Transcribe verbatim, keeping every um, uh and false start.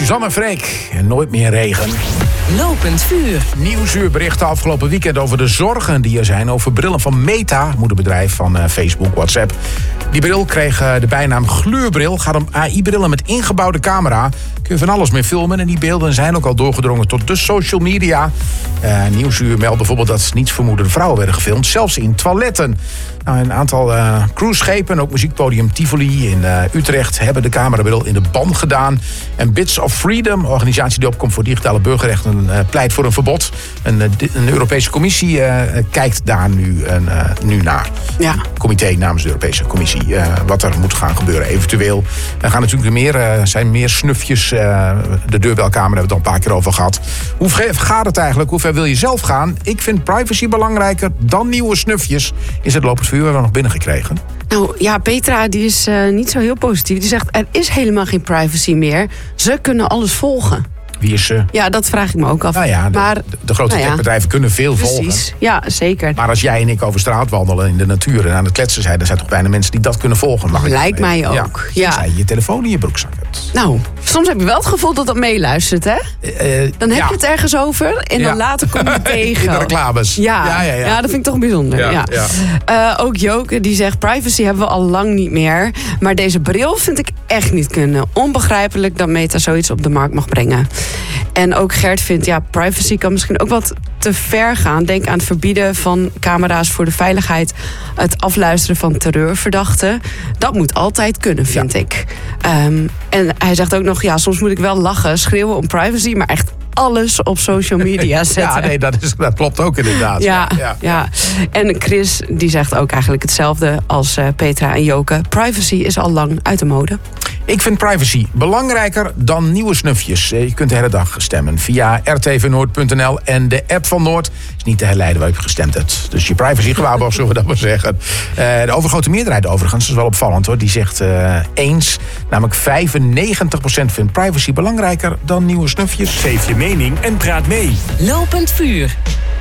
Suzanne Freek en Nooit meer regen. Lopend vuur. Nieuwsuur berichtte afgelopen weekend over de zorgen die er zijn over brillen van Meta, moederbedrijf van uh, Facebook, WhatsApp. Die bril kreeg uh, de bijnaam gluurbril. Gaat om A I-brillen met ingebouwde camera. Kun je van alles mee filmen en die beelden zijn ook al doorgedrongen tot de social media. Uh, Nieuwsuur meldt bijvoorbeeld dat nietsvermoedende vrouwen werden gefilmd, zelfs in toiletten. Nou, een aantal uh, cruiseschepen en ook muziekpodium Tivoli in uh, Utrecht hebben de camerabril in de ban gedaan. En Bits of Freedom, organisatie die opkomt voor digitale burgerrechten, uh, pleit voor een verbod. Een, uh, een Europese commissie uh, kijkt daar nu, uh, nu naar. Ja. Comité namens de Europese Commissie, uh, wat er moet gaan gebeuren eventueel. Er gaan natuurlijk meer, uh, zijn meer snufjes. Uh, de deurbelkamer hebben we het al een paar keer over gehad. Hoe ver gaat het eigenlijk? Hoe ver wil je zelf gaan? Ik vind privacy belangrijker dan nieuwe snufjes. Is het lopend vuur hebben we nog binnengekregen? Nou ja, Petra die is uh, niet zo heel positief. Die zegt, er is helemaal geen privacy meer. Ze kunnen alles volgen. Wie is ze? Ja, dat vraag ik me ook af. Nou ja, de, maar, de, de grote nou ja, techbedrijven kunnen veel precies. volgen. Ja, zeker. Maar als jij en ik over straat wandelen in de natuur en aan het kletsen zijn, dan zijn toch bijna mensen die dat kunnen volgen. Mag Lijkt ik mij ook. Ja. Tenzij je je telefoon in je broekzak hebt. Nou, soms heb je wel het gevoel dat dat meeluistert, hè? Uh, Dan heb ja. je het ergens over en dan Ja. later kom je tegen. In de reclames. Ja. Ja, ja, ja. ja, dat vind ik toch bijzonder. Ja, Ja, ja. Uh, ook Joke die zegt, privacy hebben we al lang niet meer. Maar deze bril vind ik echt niet kunnen. Onbegrijpelijk dat Meta zoiets op de markt mag brengen. En ook Gert vindt, ja, privacy kan misschien ook wat te ver gaan. Denk aan het verbieden van camera's voor de veiligheid. Het afluisteren van terreurverdachten. Dat moet altijd kunnen, vind Ja. ik. Um, en hij zegt ook nog, ja, soms moet ik wel lachen, schreeuwen om privacy, maar echt alles op social media zetten. Ja, nee, dat, is, dat klopt ook inderdaad. Ja, ja. ja. En Chris die zegt ook eigenlijk hetzelfde als uh, Petra en Joke. Privacy is al lang uit de mode. Ik vind privacy belangrijker dan nieuwe snufjes. Je kunt de hele dag stemmen via r t v noord punt n l en de app van Noord is niet te herleiden waar je gestemd hebt. Dus je privacy gewaarborgd, zullen we dat maar zeggen. Uh, de overgrote meerderheid overigens, dat is wel opvallend hoor, die zegt uh, eens. Namelijk vijfennegentig procent vindt privacy belangrijker dan nieuwe snufjes. Geef je mening en praat mee. Lopend vuur.